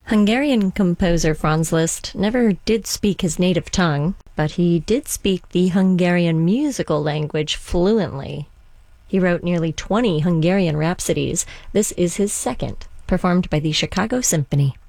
Hungarian composer Franz Liszt never did speak his native tongue, but he did speak the Hungarian musical language fluently. He wrote nearly 20 Hungarian rhapsodies. This is his second, performed by the Chicago Symphony.